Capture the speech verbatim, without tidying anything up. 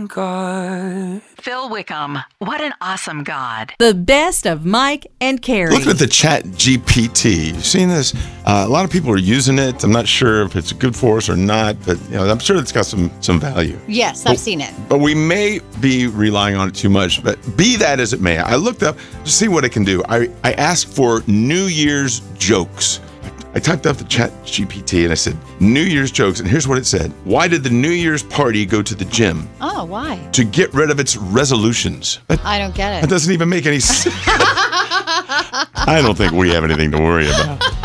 awesome God. Phil Wickham, what an awesome God. The best of Mike and Carrie. Looking at the Chat G P T, you've seen this? Uh, a lot of people are using it. I'm not sure if it's good for us or not, but you know, I'm sure it's got some some value. Yes, I've seen it. But we may be relying on it too much. But be that as it may, I looked up to see what it can do. I, I asked for New Year's jokes. I typed up the Chat G P T and I said, New Year's jokes. And here's what it said. Why did the New Year's party go to the gym? Oh, why? To get rid of its resolutions. That, I don't get it. That doesn't even make any sense. I don't think we have anything to worry about.